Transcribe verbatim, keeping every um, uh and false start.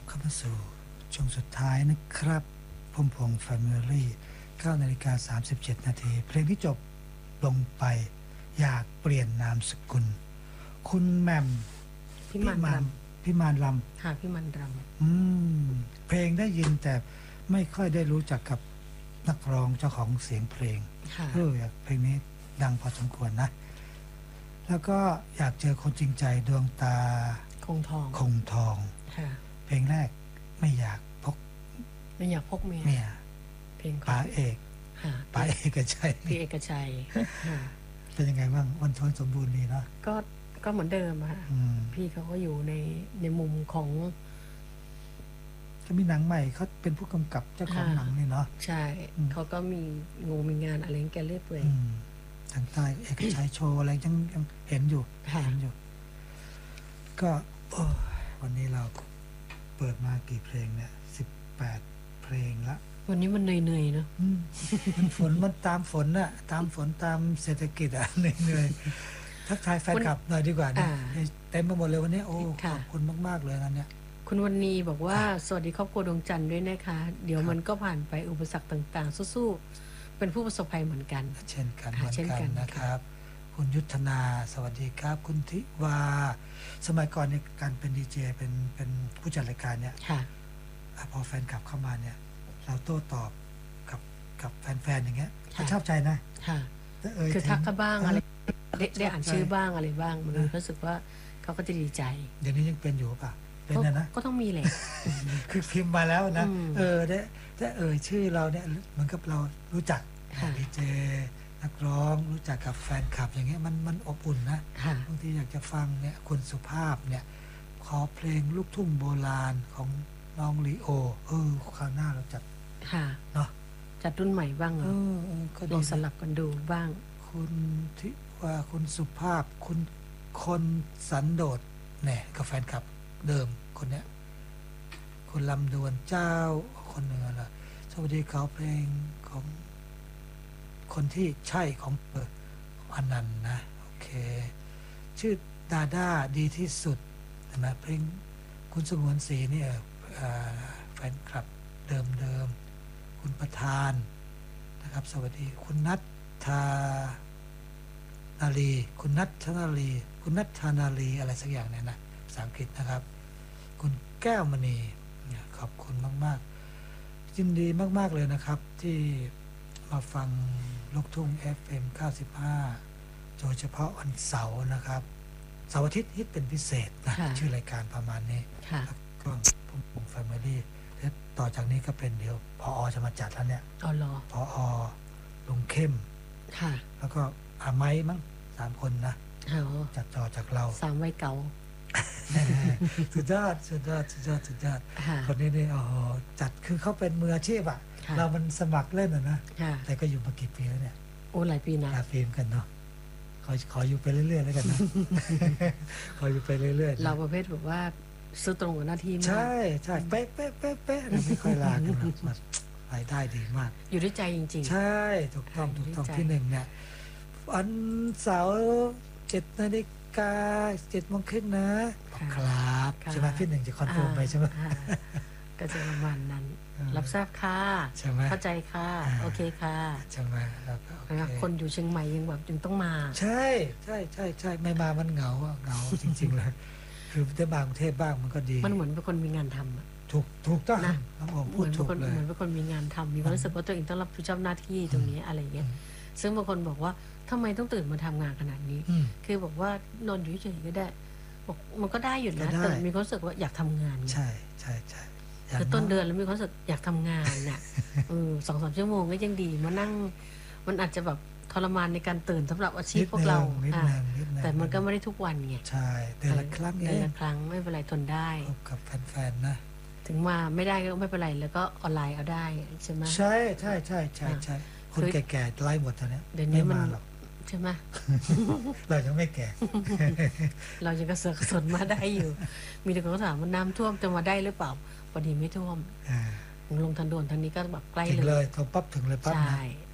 เข้ามาสู่ช่วงสุดท้ายนะครับพุ่มพวง Family เก้านาฬิกาสามสิบเจ็ดนาทีเพลงที่จบลงไปอยากเปลี่ยนนามสกุลคุณแหม่มพี่มานรำพี่มานรำค่ะพี่มานรำอืมเพลงได้ยินแต่ไม่ค่อยได้รู้จักกับนักร้องเจ้าของเสียงเพลงเออเพลงนี้ดังพอสมควรนะแล้วก็อยากเจอคนจริงใจดวงตาคงทองคงทองเพลงแรกไม่อยากพกไม่อยากพกเมียเมียเพลงป๋าเอกป๋าเอกชัยพี่เอกชัยเป็นยังไงบ้างวันทนสมบูรณ์ดีเนาะก็ก็เหมือนเดิมค่ะพี่เขาก็อยู่ในในมุมของจะมีหนังใหม่เขาเป็นผู้กำกับเจ้าของหนังนี่เนาะใช่เขาก็มีงงมีงานอะไรแกเรื่อยเปื่อยทางใต้เอกชัยโชว์อะไรยังยังเห็นอยู่เห็นอยู่ก็วันนี้เราเปิดมากี่เพลงเนี่ยสิบแปดเพลงละวันนี้มันเหนื่อยๆเนาะมันฝนมันตามฝนน่ะตามฝนตามเศรษฐกิจอ่ะเหนื่อยๆทักทายแฟนคลับหน่อยดีกว่านะเต็มไปหมดเลยวันนี้โอ้ขอบคุณมากๆเลยนะเนี่ยคุณวันนี้บอกว่าสวัสดีครอบครัวดวงจันทร์ด้วยนะคะเดี๋ยวมันก็ผ่านไปอุปสรรคต่างๆสู้ๆเป็นผู้ประสบภัยเหมือนกันเช่นกันเหมือนกันนะครับคุณยุทธนาสวัสดีครับคุณทิวาสมัยก่อนในการเป็นดีเจเป็นเป็นผู้จัดรายการเนี่ยพอแฟนคลับเข้ามาเนี่ยเราโต้ตอบกับกับแฟนๆอย่างเงี้ยเขาชอบใจนะคือทักกันบ้างอะไรได้อ่านชื่อบ้างอะไรบ้างมันรู้สึกว่าเขาก็จะดีใจเดี๋ยวนี้ยังเป็นอยู่ป่ะเป็นนะนะก็ต้องมีแหละคือพิมพ์มาแล้วนะเออได้ได้เอ่ยชื่อเราเนี่ยเหมือนกับเรารู้จักดีเจนักร้องรู้จักกับแฟนคลับอย่างเงี้ยมันมันอบอุ่นนะบางทีอยากจะฟังเนี่ยคุณสุภาพเนี่ยขอเพลงลูกทุ่งโบราณของน้องลีโอเออคราวหน้าเราจัดเนาะจัดรุ่นใหม่บ้างเออลองสลับกันดูบ้างคุณที่ว่าคุณสุภาพคุณคนสันโดษเนี่ยกับแฟนคลับเดิมคนเนี้ยคุณลำดวนเจ้าคนเหนือละสวัสดีเขาเพลงของคนที่ใช่ของเปิดอนันต์นะโอเคชื่อดาด้าดีที่สุดนะเพลงคุณสงวนศรีนี่แฟนคลับเดิมเดิมคุณประธานนะครับสวัสดีคุณนัทธานาลีคุณนัทธนาลีคุณนัทธานาลีอะไรสักอย่างเนี่ยนะภาษาอังกฤษนะครับคุณแก้วมณีขอบคุณมากๆยินดีมากๆเลยนะครับที่มาฟังลูกทุ่ง เอฟ เอ็ม เก้าสิบห้าโดยเฉพาะวันเสาร์นะครับเสาร์อาทิตย์ฮิตเป็นพิเศษนะชื่อรายการประมาณนี้ก็พุ่มพวง Family และต่อจากนี้ก็เป็นเดี๋ยวพอจะมาจัดแล้วเนี่ยอ๋อเหรอพอลุงเข้มค่ะแล้วก็อาไม้มั้งสามคนนะจัดต่อจากเราสามวัยเก่าสุดยอดสุดยอดสุดยอดสุดยอดคนนี้นี่อ๋อจัดคือเขาเป็นมืออาชีพอะเรามันสมัครเล่นอะนะแต่ก็อยู่มากี่ปีแล้วเนี่ยโอ้หลายปีนะหลายปีเหมือนกันเนาะขอขออยู่ไปเรื่อยๆแล้วกันนะขออยู่ไปเรื่อยๆเราประเภทแบบว่าซื้อตรงกับหน้าที่มากใช่ใช่เป๊ะเป๊ะเป๊ะเป๊ะไม่ค่อยลากันหรอกรายได้ดีมากอยู่ด้วยใจจริงๆใช่ถูกต้องถูกต้องที่หนึ่งเนี่ยวันเสาร์เจ็ดนาฬิกาเจ็ดโมงครึ่งนะครับใช่ไหมพี่หนึ่งจะคอนเฟิร์มไปใช่ไหมก็จะประมาณนั้นรับทราบค่ะเข้าใจค่ะโอเคค่ะใช่ไหมแล้วก็คนอยู่เชียงใหม่ยังแบบยังต้องมาใช่ใช่ใช่ใช่ไม่มามันเหงาเหงาจริงๆเลยคือได้บางกรุงเทพบ้างมันก็ดีมันเหมือนเป็นคนมีงานทำอะถูกถูกต้องนะพูดถูกเลยเหมือนเป็นคนมีงานทำมีความรู้สึกว่าตัวเองต้องรับผิดชอบหน้าที่ตรงนี้อะไรเงี้ยซึ่งบางคนบอกว่าทำไมต้องตื่นมาทำงานขนาดนี้คือบอกว่านอนอยู่เฉยๆก็ได้บอกมันก็ได้อยู่นะแต่มีความรู้สึกว่าอยากทำงานใช่ใช่ใช่คือต้นเดือนแล้วมีความรู้สึกอยากทำงานเนี่ยสองสามชั่วโมงก็ยังดีมานั่งมันอาจจะแบบทรมานในการตื่นสำหรับอาชีพพวกเราแต่มันก็ไม่ได้ทุกวันไงใช่เดือนละครั้งเองเดือนละครั้งไม่เป็นไรทนได้กับแฟนๆนะถึงมาไม่ได้ก็ไม่เป็นไรแล้วก็ออนไลน์เอาได้ใช่ไหมใช่ใช่ใช่ใช่ใช่คนแก่ๆไล่หมดตอนนี้เดี๋ยวนี้มันใช่ไหมเรายังไม่แก่เรายังกระเสือกกระสนมาได้อยู่มีแต่คนถามว่าน้ำท่วมจะมาได้หรือเปล่าพอดีไม่ท่วมลงทางด่วนทางนี้ก็แบบใกล้เลยโทรปั๊บถึงเลยปั๊บนะ